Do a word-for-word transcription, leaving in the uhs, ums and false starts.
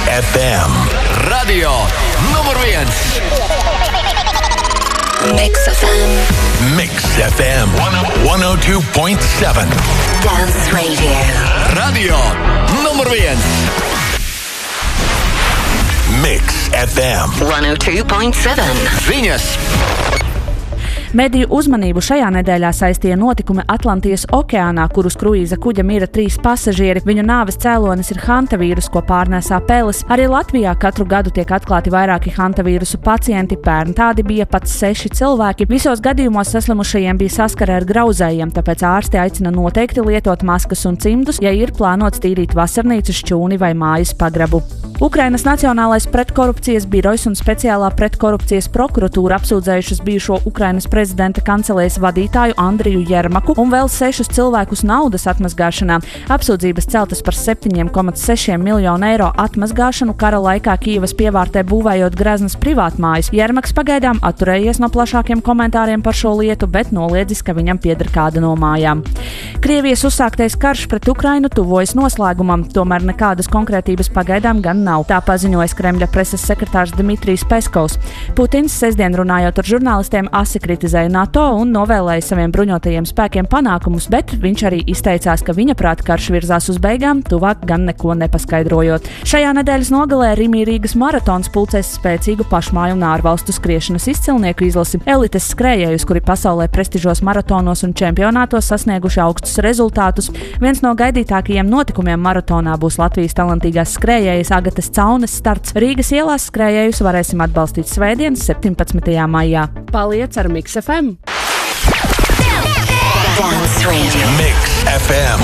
F M. Radio numur viens. Mix F M. Mix F M one oh two point seven. Dance Radio. Radio numur viens. Mix F M one oh two point seven. Ziņas. Mediju uzmanību šajā nedēļā saistīja notikumi Atlantijas okeānā, kur uz kruīza kuģa mira trīs pasažieri. Viņu nāves cēlonis ir hantavīrus, ko pārnēsā peles. Arī Latvijā katru gadu tiek atklāti vairāki hantavīrusu pacienti. Pērn tādi bija pat seši cilvēki. Visos gadījumos saslimušajiem bija saskare ar grauzējiem, tāpēc ārsti aicina noteikti lietot maskas un cimdus, ja ir plānots tīrīt vasarnīcu, šķūni vai mājas pagrabu. Ukrainas Nacionālais pretkorupcijas birojs un speciālā pretkorupcijas prokuratūra apsūdzējušas bijušo Ukrainas prezidenta kancelējas vadītāju Andriju Jermaku un vēl sešus cilvēkus naudas atmazgāšanā. Apsūdzības celtas par septiņi komats seši miljonu eiro atmazgāšanu kara laikā Kijevas pievārtē būvējot greznas privātmājas. Jermaks pagaidām atturējies no plašākiem komentāriem par šo lietu, bet noliedzis, ka viņam pieder kāda no mājām. Krievijas uzsāktais karš pret Ukrainu tuvojas noslēgumam, tomēr nekādas konkrētības pagaidām gan nav. Tā paziņoja Kremļa preses sekretārs Dmitrijs Peskovs. Putins sestdien runājot ar žurnālistiem asi kritizēja NATO un novēlēja saviem bruņotajiem spēkiem panākumus, bet viņš arī izteicās, ka viņa prāt karš virzās uz beigām, tuvāk gan neko nepaskaidrojot. Šajā nedēļas nogalē Rimī Rīgas maratons pulcēs spēcīgu pašmāju un ārvalstu skriešanas izcilnieku izlasi, elites skrējējus, kuri pasaulē prestižos maratonos un čempionātos sasnieguši augstus rezultātus. Viens no gaidītākajiem notikumiem maratonā būs Latvijas talantīgās skrējējas Agatas Caunes starts. Rīgas ielās skrējējus varēsim atbalstīt svētdien, septiņpadsmitajā maijā. Paliec ar Mix F M! Dance Radio. Mix F M